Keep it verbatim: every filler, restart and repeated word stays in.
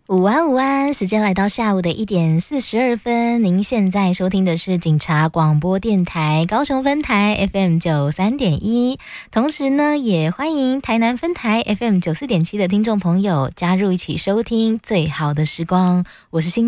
午安午安，时间来到下午的一点四十二分，您现在收听的是警察广播电台高雄分台 F M 九三点一，同时呢，也欢迎台南分台 F M 九四点七的听众朋友加入一起收听最好的时光，我是新